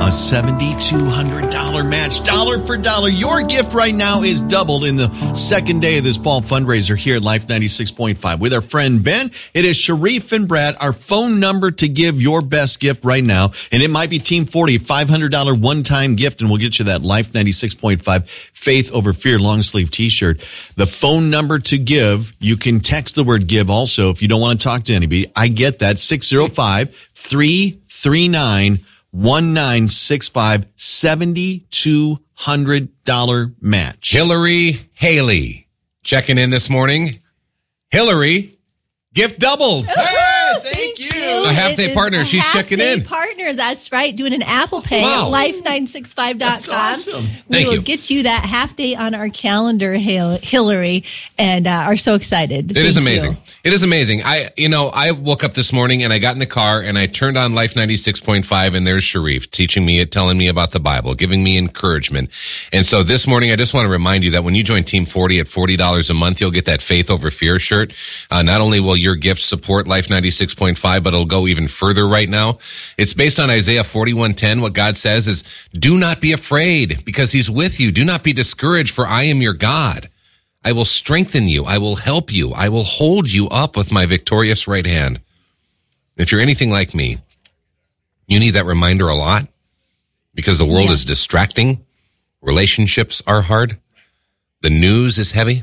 a $7,200 match, dollar for dollar. Your gift right now is doubled in the second day of this fall fundraiser here at Life 96.5. With our friend Ben, it is Sharif and Brad. Our phone number to give your best gift right now, and it might be Team 40, $500 one-time gift, and we'll get you that Life 96.5 Faith Over Fear long sleeve t-shirt. The phone number to give, you can text the word give also if you don't want to talk to anybody. I get that, 605-339-1965, $7,200 match. Hillary Haley checking in this morning. Hillary, gift doubled. Hey, thank you. A half-day partner. She's checking in. Partner, that's right. Doing an Apple Pay Wow. at life965.com. That's awesome. We will you. get you that half day on our calendar, Hillary, and are so excited. It is amazing. It is amazing. I woke up this morning and I got in the car and I turned on Life 96.5 and there's Sharif teaching me, telling me about the Bible, giving me encouragement. And so this morning, I just want to remind you that when you join Team 40 at $40 a month, you'll get that Faith Over Fear shirt. Not only will your gift support Life 96.5, but it'll go even further right now. It's based on Isaiah 41:10. What God says is, do not be afraid because he's with you. Do not be discouraged, for I am your God. I will strengthen you. I will help you. I will hold you up with my victorious right hand. If you're anything like me, you need that reminder a lot because the world is distracting. Relationships are hard. The news is heavy.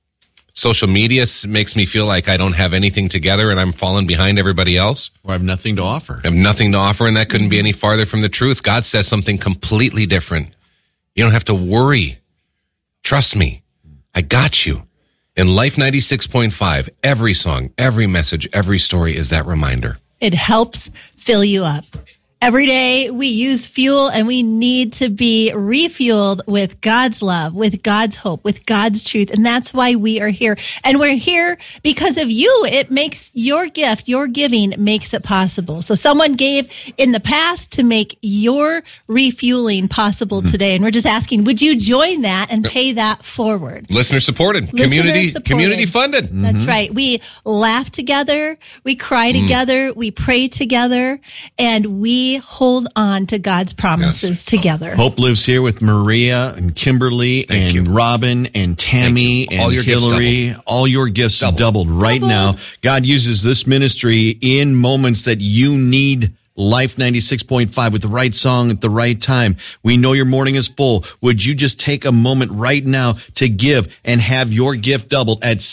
Social media makes me feel like I don't have anything together and I'm falling behind everybody else. Or I have nothing to offer. I have nothing to offer, and that couldn't be any farther from the truth. God says something completely different. You don't have to worry. Trust me. I got you. In Life 96.5, every song, every message, every story is that reminder. It helps fill you up. Every day we use fuel and we need to be refueled with God's love, with God's hope, with God's truth. And that's why we are here. And we're here because of you. It makes your gift, your giving makes it possible. So someone gave in the past to make your refueling possible today. And we're just asking, would you join that and pay that forward? Listener supported, community funded. That's right. We laugh together, we cry together, we pray together, and we hold on to God's promises together. Hope lives here with Maria and Kimberly and Robin and Tammy and All your Hillary. All your gifts doubled right now. God uses this ministry in moments that you need Life 96.5 with the right song at the right time. We know your morning is full. Would you just take a moment right now to give and have your gift doubled at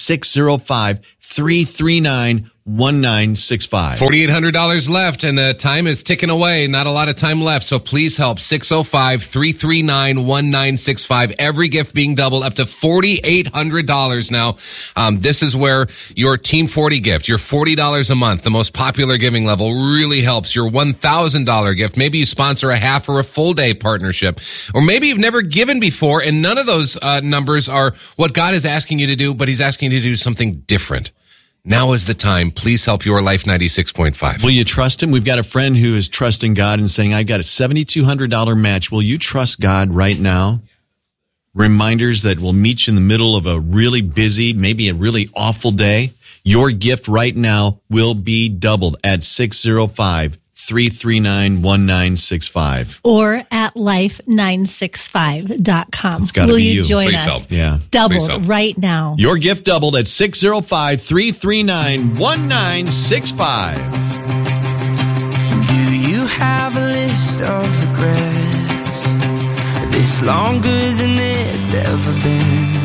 605-339-1965. $4,800 left, and the time is ticking away. Not a lot of time left, so please help. 605-339-1965. Every gift being doubled up to $4,800 now. This is where your Team 40 gift, your $40 a month, the most popular giving level, really helps. Your $1,000 gift, maybe you sponsor a half or a full day partnership, or maybe you've never given before, and none of those numbers are what God is asking you to do, but he's asking you to do something different. Now is the time. Please help your Life 96.5. Will you trust him? We've got a friend who is trusting God and saying, I got a $7,200 match. Will you trust God right now? Reminders that will meet you in the middle of a really busy, maybe a really awful day. Your gift right now will be doubled at 605-339-1965. Or at life965.com. It's gotta Will be you you. join Please us? help. Yeah. Doubled right now. Your gift doubled at 605-339-1965. Do you have a list of regrets? This longer than it's ever been?